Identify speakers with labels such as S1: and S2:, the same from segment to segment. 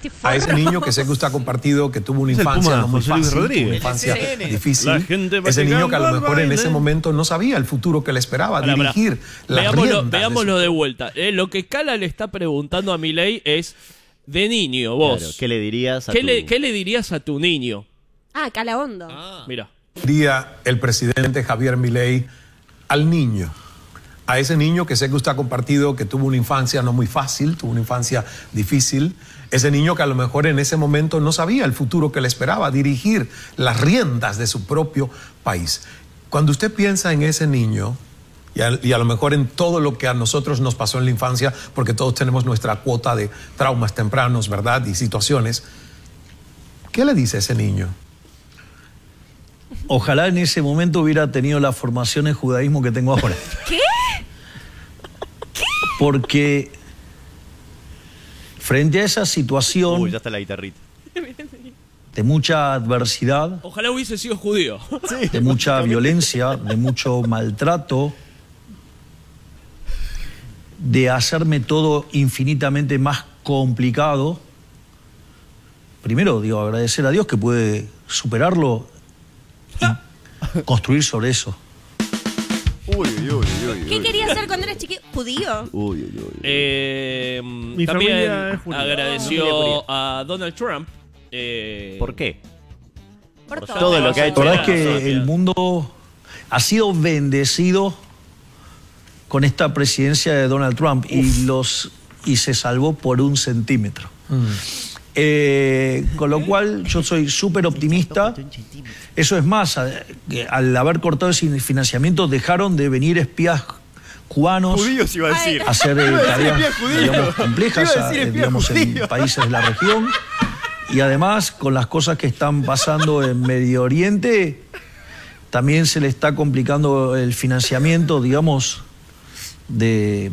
S1: A ese niño que sé que usted ha compartido, que tuvo una infancia no muy fácil, una infancia difícil. Ese niño que a lo mejor en ese momento no sabía el futuro que le esperaba, dirigir las riendas.
S2: Veámoslo de vuelta. Lo que Cala le está preguntando a Milei es, de niño, vos,
S3: claro, ¿qué le dirías a
S2: ¿Qué le dirías a tu niño?
S4: Ah, Cala hondo.
S2: Mira.
S1: Diría el presidente Javier Milei al niño, a ese niño que sé que usted ha compartido, que tuvo una infancia no muy fácil, tuvo una infancia difícil, ese niño que a lo mejor en ese momento no sabía el futuro que le esperaba, dirigir las riendas de su propio país. Cuando usted piensa en ese niño, y a lo mejor en todo lo que a nosotros nos pasó en la infancia, porque todos tenemos nuestra cuota de traumas tempranos, ¿verdad? Y situaciones, ¿qué le dice a ese niño?
S5: Ojalá en ese momento hubiera tenido la formación en judaísmo que tengo ahora.
S4: ¿Qué?
S5: Porque frente a esa situación
S3: ya está la guitarrita.
S5: de mucha adversidad,
S2: Ojalá hubiese sido judío.
S5: de mucha violencia, de mucho maltrato, de hacerme todo infinitamente más complicado, primero digo agradecer a Dios que puede superarlo y construir sobre eso.
S4: ¿Qué quería hacer cuando eras chiquito? ¿Judío?
S2: También
S6: familia es judía.
S2: agradeció a Donald Trump.
S3: ¿Por qué?
S4: Por
S3: Todo lo que ha hecho.
S5: La verdad es que el mundo ha sido bendecido con esta presidencia de Donald Trump y se salvó por 1 centímetro. Con lo cual yo soy súper optimista. Eso es más, al haber cortado ese financiamiento dejaron de venir espías cubanos
S3: Judíos iba a decir.
S5: a hacer tareas digamos, complejas digamos, en países de la región. Y además, con las cosas que están pasando en Medio Oriente, también se le está complicando el financiamiento, digamos, de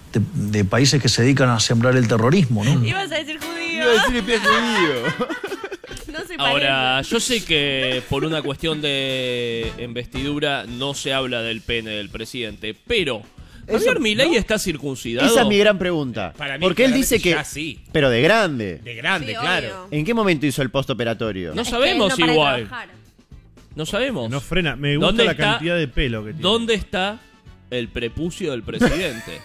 S5: países que se dedican a sembrar el terrorismo, ¿no?
S4: Ibas a decir judío.
S3: Iba a decir espía judío.
S4: No se
S2: Ahora, yo sé que por una cuestión de investidura no se habla del pene del presidente, pero ¿Javier Milei está circuncidado?
S3: Esa es mi gran pregunta.
S6: Para mí,
S3: porque él dice que...
S6: ya sí.
S3: Pero de grande.
S6: De grande,
S4: Sí,
S6: claro.
S4: obvio.
S3: ¿En qué momento hizo el postoperatorio?
S2: No
S4: Es que
S2: sabemos
S4: él no para de
S2: igual.
S4: trabajar.
S2: No sabemos.
S6: No frena. Me gusta
S2: ¿Dónde
S6: la
S2: está-
S6: cantidad de pelo que tiene.
S2: ¿Dónde está el prepucio del presidente?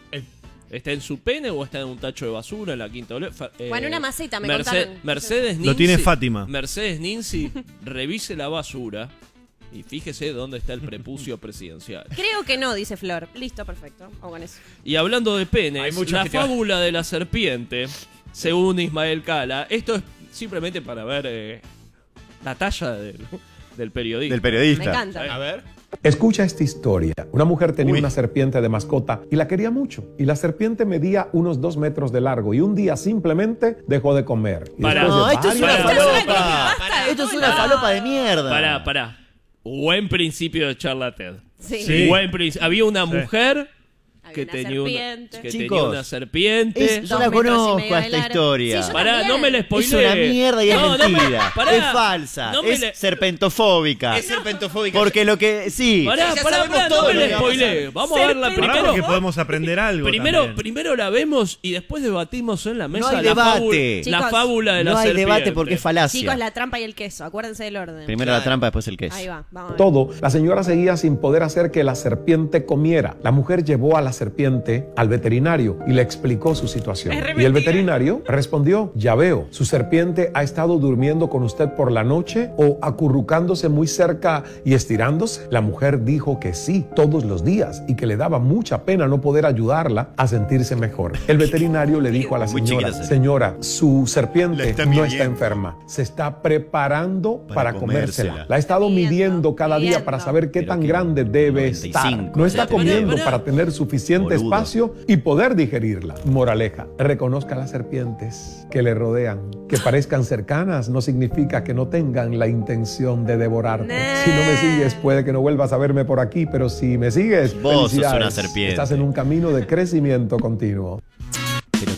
S2: ¿Está en su pene o está en un tacho de basura en la Quinta Olea?
S4: Bueno, una maceta, me contaron.
S2: Mercedes Ninzi,
S6: Lo tiene Fátima.
S2: Mercedes Ninzi, revise la basura y fíjese dónde está el prepucio presidencial.
S4: Creo que no, dice Flor. Listo, perfecto. Vamos con eso.
S2: Y hablando de
S6: Hay
S2: penes,
S6: muchos
S2: la
S6: que te-
S2: fábula de la serpiente, según Ismael Cala, esto es simplemente para ver la talla del periodista.
S3: Del periodista.
S4: Me encanta.
S6: A ver.
S1: Escucha esta historia. Una mujer tenía una serpiente de mascota y la quería mucho. Y la serpiente medía unos 2 metros de largo y un día simplemente dejó de comer. Y
S2: Para.
S1: después de
S3: No, esto es una
S1: varias-
S3: falopa.
S4: Basta,
S3: Esto es una falopa de mierda.
S2: Pará. Buen principio de charla TED.
S4: Sí.
S6: Sí.
S2: Buen había una
S6: Sí.
S2: mujer que
S4: Una
S2: tenía una,
S4: serpiente.
S2: que
S3: Chicos,
S2: tenía una serpiente.
S3: Yo
S4: 2
S3: la
S4: metros y
S3: conozco
S4: medio
S3: a
S4: de
S3: esta
S4: largo.
S3: historia.
S4: Sí, yo
S2: Pará,
S4: también.
S2: no me la
S3: Es
S2: spoileé.
S3: una mierda y es
S2: No,
S3: mentira.
S2: pará.
S3: Es falsa.
S2: No me
S3: es
S2: le-
S3: serpentofóbica.
S6: Es serpentofóbica.
S3: Porque lo que... Sí.
S2: Pará,
S6: Ya
S2: pará,
S6: sabemos
S2: no
S6: todo
S2: me
S6: lo
S2: la
S6: que va a
S2: spoileé.
S6: pasar.
S2: Vamos a verla
S6: Pará,
S2: primero.
S6: porque podemos aprender algo también.
S2: Primero la vemos y después debatimos en la mesa
S3: No hay
S2: la,
S3: debate.
S2: la
S4: Chicos,
S2: fábula de la
S3: No hay
S2: serpiente.
S3: debate porque es falacia.
S4: Chicos, la trampa y el queso. Acuérdense del orden.
S3: Primero la trampa, después el queso.
S4: Ahí va, vamos a ver.
S1: Todo, la señora seguía sin poder hacer que la serpiente comiera. La mujer llevó a la serpiente al veterinario y le explicó su situación.
S4: Es re
S1: Y el
S4: mentira.
S1: veterinario respondió: ya veo, su serpiente ha estado durmiendo con usted por la noche o acurrucándose muy cerca y estirándose. La mujer dijo que sí, todos los días, y que le daba mucha pena no poder ayudarla a sentirse mejor. El veterinario le dijo a la
S3: Muy
S1: señora:
S3: chiquita, sí.
S1: señora, su serpiente
S3: La está
S1: no está
S3: midiendo.
S1: enferma, se está preparando para comérsela.
S3: comérsela.
S1: La ha estado
S4: Midiendo,
S1: midiendo cada día
S4: midiendo.
S1: para saber qué
S3: Pero
S1: tan
S3: que
S1: grande debe
S3: 95.
S1: estar. No está
S2: Pará,
S1: comiendo
S2: pará.
S1: para tener suficiente
S3: Boludo.
S1: espacio y poder digerirla. Moraleja: reconozca las serpientes que le rodean. Que parezcan cercanas no significa que no tengan la intención de devorarte.
S4: Nah.
S1: Si no me sigues, puede que no vuelvas a verme por aquí, pero si me sigues,
S3: Vos sos
S1: felicidades.
S3: una serpiente.
S1: Estás en un camino de crecimiento continuo.
S3: Pero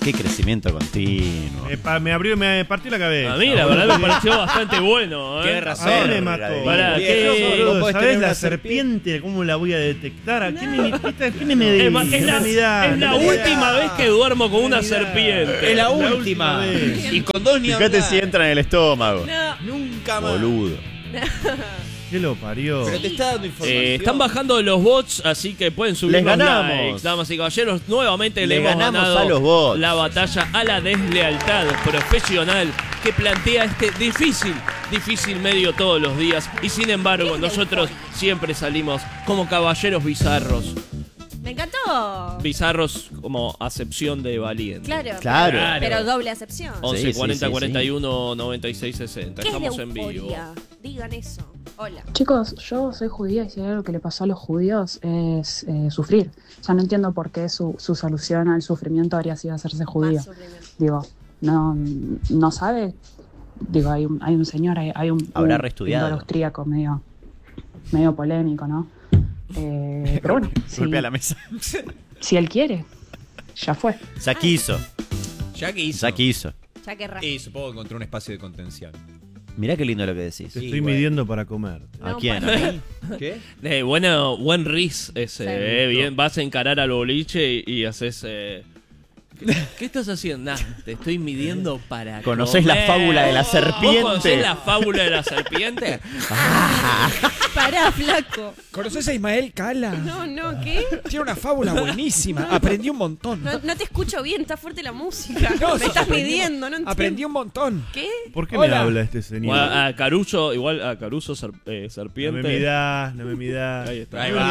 S3: qué crecimiento continuo.
S6: Me partió la cabeza.
S2: A mí la verdad me pareció bastante bueno.
S7: Qué
S6: A
S7: razón.
S6: mí me mató.
S2: Pará,
S7: Viejo,
S2: ¿qué?
S7: vos podés
S6: ¿Sabés
S7: tener
S6: la
S7: una
S6: serpiente? ¿Cómo la voy a detectar? ¿A qué me
S2: Es la última vez que duermo con una serpiente.
S7: Es la última.
S6: vez.
S7: Y con dos ni
S3: Fíjate
S7: hablar.
S3: si entra en el estómago.
S7: Nunca más.
S3: Boludo.
S6: ¿Qué lo parió?
S7: Pero te está dando información.
S2: Están bajando los bots, así que pueden subir
S3: Les
S2: los
S3: ganamos.
S2: likes. Damas y caballeros, nuevamente le
S3: Le
S2: hemos
S3: ganamos
S2: ganado
S3: a los bots.
S2: la batalla a la deslealtad profesional que plantea este difícil medio todos los días. Y sin embargo, nosotros siempre salimos como caballeros bizarros.
S4: Me encantó.
S2: Bizarros como acepción de valiente.
S4: Claro.
S3: Claro.
S4: Pero doble acepción.
S2: 11
S3: Sí,
S2: 40
S3: sí.
S2: 41 96 60.
S4: ¿Qué
S2: Estamos
S4: es de
S2: en vivo.
S4: euforia? Digan eso. Hola.
S8: Chicos, yo soy judía y si hay algo que le pasó a los judíos es sufrir. O sea, no entiendo por qué su solución al sufrimiento habría sido hacerse judío.
S4: Más sufrimiento.
S8: Digo, no sabe. Digo, hay un señor, hay un
S3: Habrá
S8: un
S3: reestudiado.
S8: pintor austríaco medio polémico, ¿no? Pero bueno,
S3: Golpea la mesa.
S8: si él quiere, ya fue.
S3: Ya quiso.
S7: Ya que hizo.
S3: Ya quiso.
S4: Ya querrá.
S7: Y supongo que encontró un espacio de contención.
S3: Mirá qué lindo lo que decís.
S6: Te
S7: Sí,
S6: estoy
S7: bueno.
S6: midiendo para comer.
S3: ¿A
S4: No,
S3: quién?
S4: para-
S3: ¿A mí?
S7: ¿Qué?
S2: Buen riz ese.
S4: Sí.
S2: Bien, vas a encarar al boliche y haces. ¿Qué estás haciendo? Nah, te estoy midiendo para.
S3: ¿Conocés
S2: comer.
S3: la fábula de la serpiente?
S2: ¿Vos conocés la fábula de la serpiente?
S4: Pará, flaco.
S7: ¿Conoces a Ismael Cala?
S4: No, ¿qué?
S7: Tiene una fábula buenísima. Aprendí un montón.
S4: No te escucho bien, está fuerte la música.
S7: No,
S4: Me
S7: sí,
S4: estás
S7: aprendí-
S4: midiendo, no entiendo.
S7: Aprendí un montón.
S4: ¿Qué?
S6: ¿Por qué me
S7: Hola.
S6: habla este señor?
S2: Igual a Caruso,
S6: No
S2: serpiente.
S6: me midás, no me midás.
S2: Ahí está.
S7: Ahí va.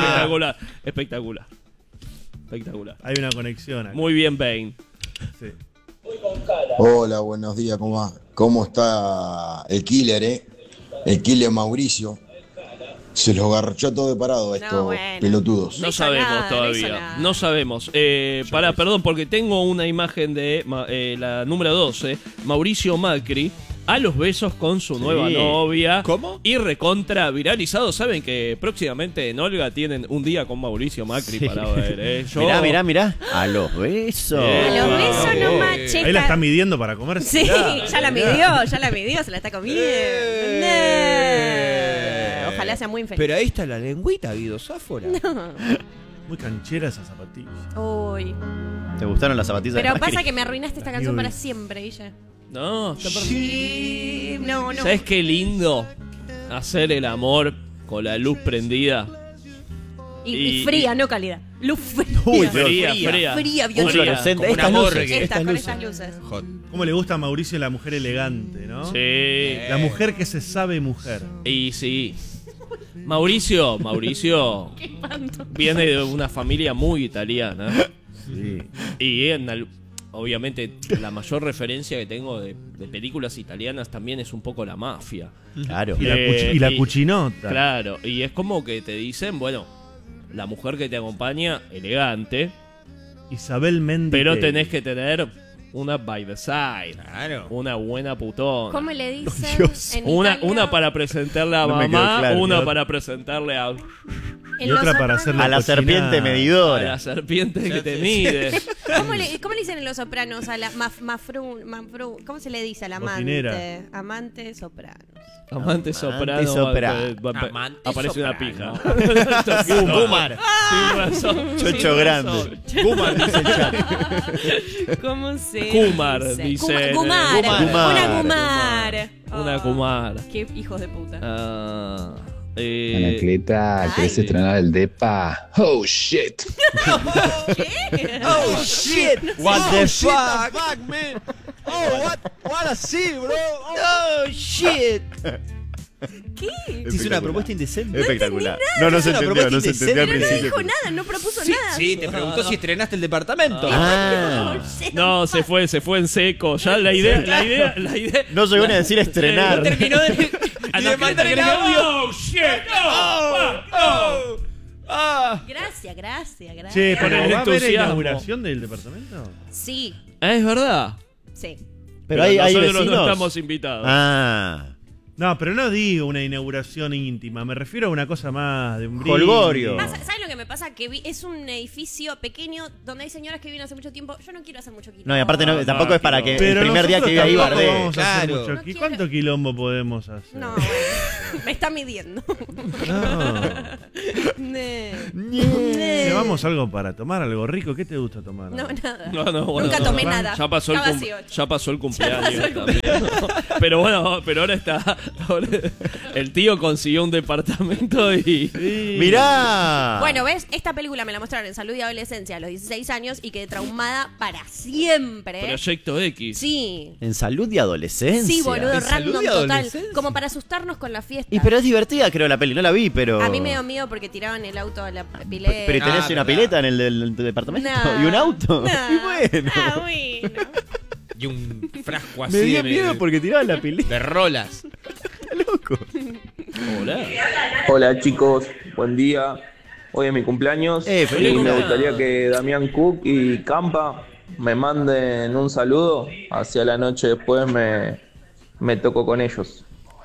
S2: Espectacular.
S6: Hay una conexión acá.
S2: Muy bien, Bane.
S6: Sí.
S9: Hola, buenos días, ¿cómo está el killer, El killer Mauricio. Se los garchó todo de parado a estos
S4: bueno.
S9: pelotudos.
S2: No
S4: hizo
S2: sabemos
S4: nada, no hizo
S2: todavía.
S4: nada.
S2: No sabemos. Perdón, porque tengo una imagen de la número 12, Mauricio Macri, a los besos con su nueva novia.
S7: ¿Cómo?
S2: Y recontra viralizado. Saben que próximamente en Olga tienen un día con Mauricio Macri
S3: Sí.
S2: para ver.
S3: Mirá. A los besos.
S4: A los besos nomás, che.
S6: Ahí la está midiendo para comer.
S4: Sí, ya la midió, se la está comiendo. No. Ojalá sea muy infeliz.
S7: Pero ahí está la lengüita, Guido Sáfora.
S6: Muy canchera esa zapatilla.
S4: Uy.
S3: ¿Te gustaron las zapatillas de
S4: Pero
S3: Macri?
S4: pasa que me arruinaste esta
S6: La
S4: canción
S6: Newbie.
S4: para siempre, Guille.
S2: No, está perfecto.
S4: Sí. No.
S2: ¿Sabes qué lindo? Hacer el amor con la luz prendida.
S4: Y fría, no calidad. Luz fría.
S3: Uy,
S2: Fría.
S4: Fría,
S3: Un
S4: violenta.
S3: fluorescente.
S7: Como una
S3: Estas luces.
S7: morgue.
S4: Esta,
S3: Estas
S4: con
S3: luces.
S4: estas luces.
S7: Hot.
S6: ¿Cómo le gusta a Mauricio la mujer elegante, no?
S2: Sí.
S6: La mujer que se sabe mujer.
S2: Y sí. Mauricio viene de una familia muy italiana.
S6: Sí.
S2: Y obviamente la mayor referencia que tengo de películas italianas también es un poco la mafia.
S3: Claro.
S6: Y la cuchinota.
S2: Claro, y es como que te dicen, bueno, la mujer que te acompaña, elegante,
S6: Isabel Méndez.
S2: pero tenés que tener una by the side.
S7: Claro.
S2: Una buena putona.
S4: ¿Cómo le dicen
S3: Dios.
S4: en
S2: Una
S4: Italia?
S2: para presentarle a
S3: No me quedó
S2: mamá,
S3: claro.
S2: una para presentarle a
S6: Y otra para hacer
S3: A la serpiente
S2: la
S3: medidora.
S2: serpiente que te mide.
S4: ¿Cómo le dicen en Los Sopranos a la ¿cómo se le dice al amante?
S6: Botinera.
S4: Amante soprano.
S2: Amante soprano.
S3: soprano.
S2: Amante aparece una pija.
S3: Kumar.
S2: Sin razón.
S3: Chocho
S2: sin
S3: grande.
S2: razón.
S3: Kumar dice el chat.
S4: ¿Cómo se
S2: Kumar, dice.
S4: Kumar.
S3: Kumar.
S4: Una Kumar.
S2: Una
S4: Oh,
S2: Kumar.
S4: Qué hijos de puta.
S10: Anacleta, ¿querés
S4: Ay.
S10: estrenar el depa? Oh shit.
S7: Oh shit.
S3: What the fuck?
S7: man. Oh, what así, bro.
S3: Oh, shit.
S4: ¿Qué?
S3: Hice una propuesta indecente.
S4: No
S3: Espectacular.
S4: entendí
S3: No
S7: Es
S3: se
S7: una
S3: entendió,
S7: propuesta
S3: no se entendió al
S4: Pero no
S3: principio.
S4: dijo nada, no propuso
S7: Sí,
S4: nada.
S7: sí, te preguntó si estrenaste el departamento.
S3: Ah.
S2: No, se fue en seco. Ya la idea.
S3: No llegó ni a decir estrenar.
S7: No terminó de...
S2: Anacleta que le quedó, "Oh, shit,
S4: Gracias.
S6: Che,
S2: Con
S6: pero
S2: el
S6: ¿va a haber
S2: entusiasmo.
S6: inauguración del departamento?
S4: Sí,
S2: Es verdad.
S4: sí.
S3: Pero hay
S2: nosotros
S3: vecinos.
S2: no estamos invitados.
S3: Ah.
S6: No, pero no digo una inauguración íntima, me refiero a una cosa más de un brindis.
S3: Holgorio.
S4: ¿Sabes lo que me pasa? Que es un edificio pequeño donde hay señoras que viven hace mucho tiempo. Yo no quiero hacer mucho quilombo.
S3: No, y aparte tampoco es para que
S6: pero
S3: el primer día que vive ahí
S6: nosotros tampoco
S3: bardee.
S6: vamos a hacer
S7: Claro.
S6: mucho.
S4: No quiero-
S6: ¿Cuánto quilombo podemos hacer?
S4: No, bueno, me está midiendo.
S6: No.
S4: Ne.
S6: Llevamos algo para tomar, algo rico. ¿Qué te gusta tomar?
S4: No, nada.
S2: No, bueno,
S4: Nunca tomé nada.
S2: Ya pasó,
S4: Está vacío.
S2: ya pasó el cumpleaños.
S4: Ya pasó el
S2: también, ¿no? Pero bueno, pero ahora está. El tío consiguió un departamento y.
S3: ¡Mirá!
S4: Bueno, ¿ves? Esta película me la mostraron en Salud y Adolescencia a los 16 años y quedé traumada para siempre.
S2: Proyecto X.
S4: Sí.
S3: En salud y adolescencia.
S4: Sí, boludo,
S7: ¿En salud
S4: random
S7: y
S4: total.
S7: adolescencia?
S4: Como para asustarnos con la fiesta.
S3: Y pero es divertida, creo, la peli. No la vi, pero...
S4: A mí me dio miedo porque tiraban el auto a la pileta.
S3: Pero ¿y tenés una
S7: verdad.
S3: pileta en el del departamento?
S4: No,
S3: ¿Y un auto?
S4: no.
S3: Y bueno.
S4: Ah, bueno.
S7: Y un frasco así
S3: Me dio
S7: en el-
S3: miedo porque tiraban la pileta.
S7: de rolas.
S3: Loco.
S2: Hola.
S11: Hola chicos, buen día. Hoy es mi cumpleaños
S3: Feliz
S11: y me
S2: cumpleaños.
S11: gustaría que Damián Cook y Campa me manden un saludo. Hacia la noche después me toco con ellos.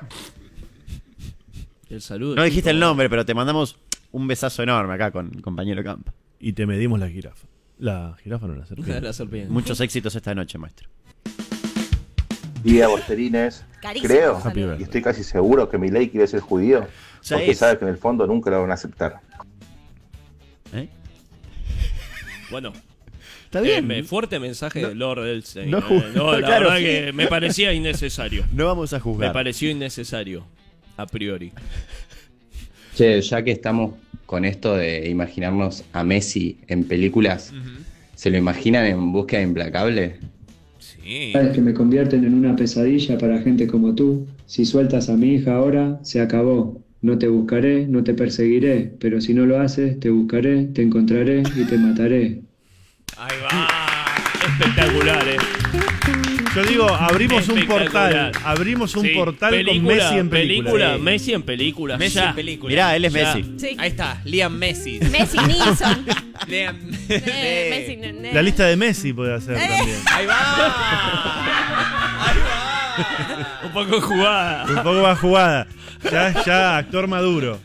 S2: El saludo.
S3: No dijiste el
S2: chico.
S3: nombre, pero te mandamos un besazo enorme acá con compañero Campa.
S6: Y te medimos la jirafa. La jirafa no, la serpiente.
S2: La serpiente.
S3: Muchos éxitos esta noche, maestro.
S12: Día Borsterines,
S4: Carísimo.
S12: creo,
S6: Happy birthday.
S12: y estoy casi seguro que Milei quiere ser judío,
S3: Ya
S12: porque
S3: es.
S12: sabe que en el fondo nunca lo van a aceptar.
S3: ¿Eh?
S2: Bueno.
S3: Está bien.
S2: Fuerte mensaje de Lord Elstein.
S3: no ju-
S2: No, la
S3: claro.
S2: verdad que me parecía innecesario.
S3: No vamos a
S2: Me
S3: juzgar.
S2: pareció innecesario. A priori.
S10: Che, ya que estamos con esto de imaginarnos a Messi en películas, ¿se lo imaginan en Búsqueda Implacable?
S7: Sí.
S13: Sabes que me convierten en una pesadilla para gente como tú. Si sueltas a mi hija ahora, se acabó. No te buscaré, no te perseguiré, pero si no lo haces, te buscaré, te encontraré y te mataré.
S7: Ahí va.
S2: Espectacular,
S6: Yo digo, abrimos un
S2: Espectacular.
S6: portal. Abrimos un
S2: Sí,
S6: portal
S2: película,
S6: con Messi en película.
S2: película. Messi en película.
S7: Messi
S2: ya.
S7: en película.
S3: Mirá, él es
S2: Ya.
S3: Messi.
S4: Sí.
S7: Ahí está, Liam Messi.
S4: Messi Nilsson.
S7: Liam
S4: Messi, ne.
S6: La lista de Messi puede hacer también.
S7: Ahí va. Ahí va.
S2: Un poco jugada.
S6: Un poco más jugada. Ya, actor maduro.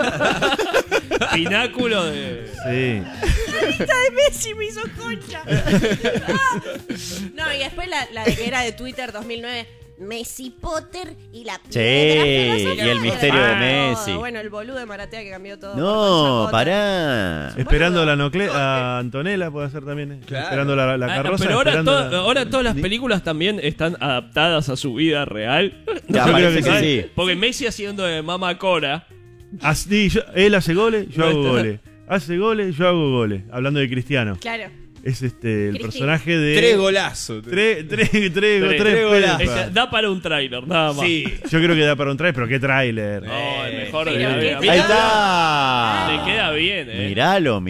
S2: Pináculo de.
S6: Sí.
S4: Esta de Messi me hizo concha. No, y después la de que era de Twitter 2009. Messi Potter y la
S3: Sí,
S4: piedra filosofal.
S3: y el misterio de
S4: Todo.
S3: Messi.
S4: Bueno, el boludo de Maratea que cambió todo.
S3: No,
S4: por
S3: pará.
S6: Esperando a Antonella puede ser también.
S7: Claro.
S6: Esperando la
S2: Ah,
S6: carroza.
S2: pero ahora,
S6: esperando
S2: ahora todas las películas también están adaptadas a su vida real.
S3: Ya,
S6: Yo
S3: parece
S6: creo
S3: que
S6: que
S3: sí.
S2: Porque Messi haciendo de Mama Cora.
S6: Así, él hace goles, yo
S2: No
S6: hago
S2: está.
S6: goles. Hace goles, yo hago goles. Hablando de Cristiano.
S4: Claro.
S6: Es el
S4: Cristina.
S6: personaje de...
S7: Tres golazos.
S6: Tres
S2: Tres
S6: golazos.
S2: Da para un tráiler, nada más.
S7: Sí.
S6: Yo creo que da para un tráiler, pero qué tráiler.
S2: No, el mejor de
S4: Pero
S2: la
S4: qué
S2: vida.
S3: Ahí está.
S2: Le queda bien,
S3: Míralo.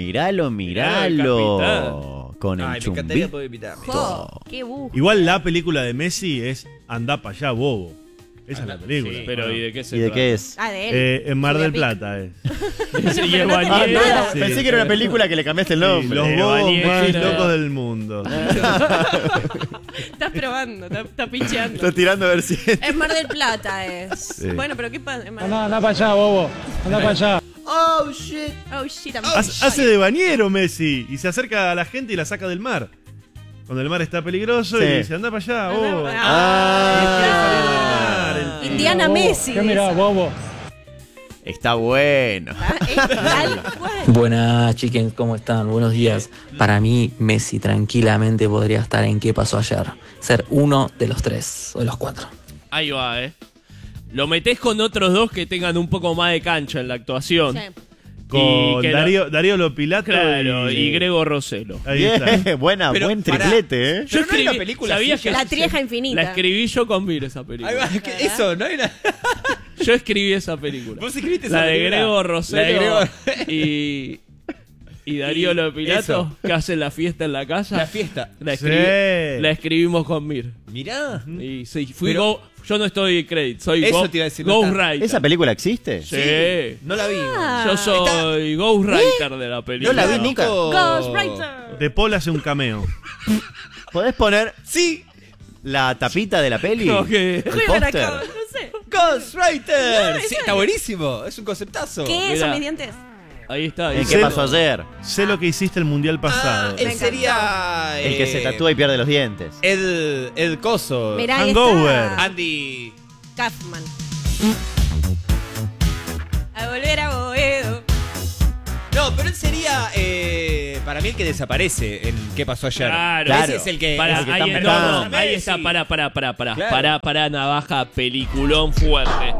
S2: Miralo,
S3: Con el
S7: Ay, me encantaría
S3: chumbito.
S7: poder invitarme.
S4: Jo, qué bujo.
S6: Igual la película de Messi es Andá para allá, bobo. Esa es la película.
S2: Sí, pero ¿y de qué se
S3: ¿Y de
S2: trata?
S3: qué es?
S4: Ah, de él.
S6: En Mar del
S4: Biopic.
S6: Plata es.
S2: Y el
S3: Ah,
S2: bañero.
S3: no,
S6: Sí.
S3: pensé que era una película que le cambiaste el nombre.
S6: Los bobos
S2: Bañera.
S6: más locos del mundo.
S4: Estás probando, está pincheando.
S3: Está tirando a ver si...
S4: Es Mar del Plata, es.
S6: Sí.
S4: Bueno, pero ¿qué pasa?
S13: Anda para allá, bobo. Anda para allá.
S4: Oh, shit. Oh, shit.
S6: Hace de bañero Messi y se acerca a la gente y la saca del mar. Cuando el mar está peligroso
S3: Sí.
S6: y dice, anda para allá, bobo.
S3: Ah.
S4: Indiana Messi.
S13: ¿Qué mirá, bobo?
S3: Está bueno.
S4: Tal cual.
S14: Buenas chiquen, ¿cómo están? Buenos días. Para mí, Messi tranquilamente podría estar en ¿Qué pasó ayer? Ser uno de los 3 o de los 4.
S2: Ahí va, Lo metés con otros dos que tengan un poco más de cancha en la actuación.
S4: Sí.
S6: Con
S2: Y que
S6: Darío Lopilato
S2: Claro, y Grego Roselo.
S6: Ahí está.
S3: Bien, buen
S7: Pero,
S3: triplete, ¿eh?
S2: Yo
S7: Pero no hay una película
S2: ¿sabías
S7: suya.
S2: que
S4: La Trieja Infinita.
S2: La escribí yo con Vir esa
S7: Ahí
S2: película.
S7: va. Eso, no hay una.
S2: Yo escribí esa película.
S7: ¿Vos escribiste esa
S2: La de
S7: película?
S2: Grego
S7: La de
S2: Roselo
S7: Grego-
S2: y Darío Lopilato,
S7: eso.
S2: que hacen la fiesta en la casa.
S7: La fiesta.
S2: La,
S6: Sí.
S2: la escribimos con Mir.
S7: Mirá.
S2: Y sí,
S7: Pero-
S2: yo no estoy credit, soy
S7: Eso te iba a decir, no está.
S2: Ghostwriter.
S3: ¿Esa película existe?
S2: Sí.
S7: No la vi.
S2: Yo soy Ghostwriter de la película.
S3: No la vi nunca.
S4: Ghostwriter.
S6: De Paul hace un cameo.
S3: ¿Podés poner
S7: Sí.
S3: la tapita de la peli?
S2: No, que-
S3: El
S4: Juegan
S3: póster.
S4: acá, no sé.
S7: Ghostwriter.
S4: No,
S7: Sí,
S4: eso
S7: está
S4: es-
S7: buenísimo. Es un conceptazo.
S4: ¿Qué? ¿Son mis dientes?
S2: Ahí está.
S3: ¿En qué pasó ayer?
S6: Sé lo que hiciste el mundial pasado.
S7: Él sería.
S3: El que se tatúa y pierde los dientes.
S7: El coso.
S4: Mirá, ahí
S6: Hangover.
S4: está.
S7: Andy.
S4: Kaufman. A volver a Boedo.
S7: No, pero él sería. Para mí el que desaparece en ¿Qué pasó ayer?
S2: Claro.
S7: Ese es el que.
S2: Para,
S7: el que
S2: ahí,
S7: está
S2: no,
S7: buscando.
S2: no, ahí está,
S7: Claro.
S2: para navaja, peliculón fuerte.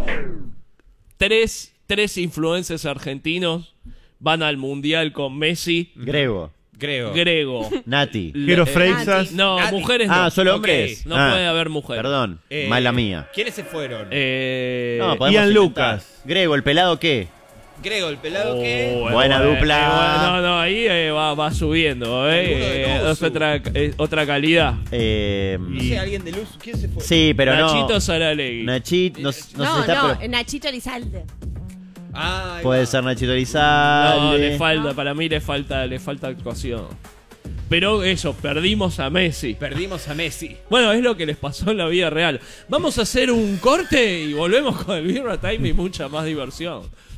S2: Tres influencers argentinos van al mundial con Messi.
S3: Grego.
S2: Grego.
S3: Nati.
S6: Jero Freixas.
S2: No,
S7: Nati.
S2: mujeres no.
S3: ¿Solo
S7: Ok.
S3: hombres?
S2: No
S3: Ah,
S2: puede haber mujeres.
S3: Perdón, mala mía.
S7: ¿Quiénes se fueron?
S3: No, podemos
S6: Ian
S3: inventar.
S6: Lucas.
S3: Grego, ¿el pelado qué?
S7: Grego, el pelado que.
S3: Buena dupla.
S2: No, ahí va subiendo.
S7: Alguno de
S2: Es otra calidad.
S7: No sé, alguien de luz. ¿Quién se fue?
S3: Sí, pero
S2: Nachito
S3: no.
S2: Saralegui.
S3: Nachito, no sé si está, pero
S4: Nachito Elizalde.
S7: Ah, ahí
S3: puede
S7: va.
S3: ser Nachito
S2: No,
S3: Elizalde.
S2: para mí le falta actuación. Pero eso, perdimos a Messi.
S7: Perdimos a Messi.
S2: Bueno, es lo que les pasó en la vida real. Vamos a hacer un corte y volvemos con el Birra Time y mucha más diversión.